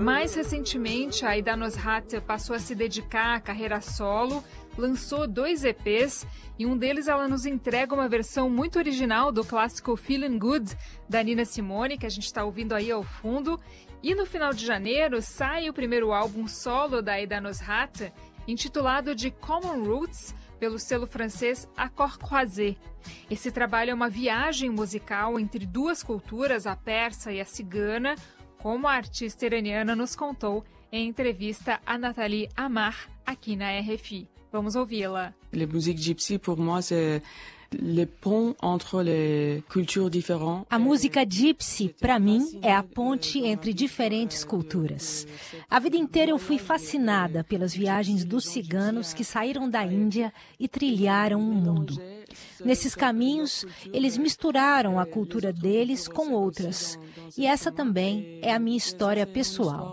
Mais recentemente, a Aida Nosrat passou a se dedicar à carreira solo, lançou 2 EPs e um deles ela nos entrega uma versão muito original do clássico Feeling Good, da Nina Simone, que a gente está ouvindo aí ao fundo. E no final de janeiro sai o primeiro álbum solo da Aida Nosrat, intitulado de Common Roots, pelo selo francês Accord Croisé. Esse trabalho é uma viagem musical entre 2 culturas, a persa e a cigana, como a artista iraniana nos contou em entrevista a Nathalie Amar, aqui na RFI. Vamos ouvi-la. La musique gypsy, pour moi, c'est le pont entre les cultures différentes. A música gypsy, para mim, é a ponte entre diferentes culturas. A vida inteira eu fui fascinada pelas viagens dos ciganos que saíram da Índia e trilharam o mundo. Nesses caminhos, eles misturaram a cultura deles com outras. E essa também é a minha história pessoal.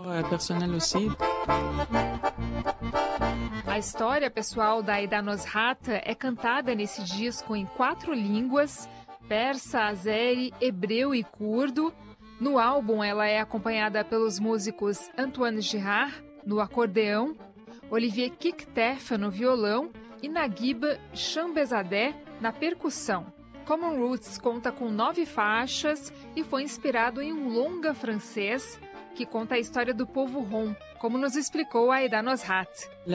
A história pessoal da Aida Nosrat é cantada nesse disco em 4 línguas: persa, azeri, hebreu e curdo. No álbum, ela é acompanhada pelos músicos Antoine Girard, no acordeão, Olivier Kiktef, no violão, e Naguib Chambezadeh, na percussão. Common Roots conta com 9 faixas e foi inspirado em um longa francês que conta a história do povo Rom, como nos explicou a Aida Nosrat.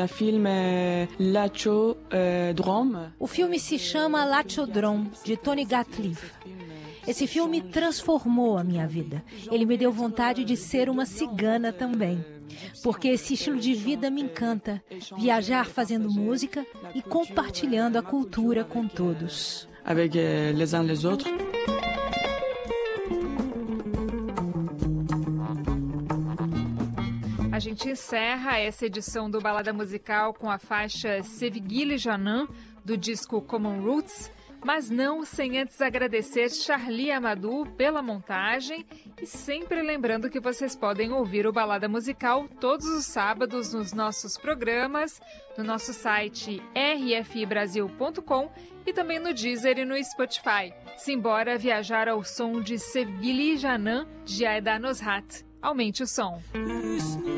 O filme se chama Lachodrom, de Tony Gatliff. Esse filme transformou a minha vida. Ele me deu vontade de ser uma cigana também. Porque esse estilo de vida me encanta. Viajar fazendo música e compartilhando a cultura com todos. Avec les uns les autres. A gente encerra essa edição do Balada Musical com a faixa Sevgili Janan, do disco Common Roots, mas não sem antes agradecer Charlie Amadou pela montagem e sempre lembrando que vocês podem ouvir o Balada Musical todos os sábados nos nossos programas, no nosso site rfibrasil.com e também no Deezer e no Spotify. Simbora viajar ao som de Sevgili Janan, de Aida Nosrat. Aumente o som.